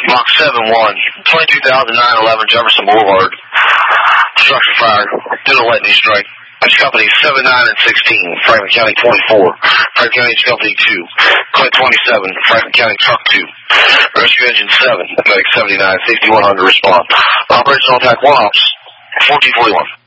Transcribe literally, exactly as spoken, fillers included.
Mach seven one, twenty-two thousand nine eleven Jefferson Boulevard. Structure fire due to lightning strike. That's company seven nine and sixteen, Franklin County twenty-four. Franklin County company two. Clint twenty-seven, Franklin County truck two. Rescue engine seven, medic seventy-nine, sixty-one hundred respond. Operational attack one ops, fourteen forty-one.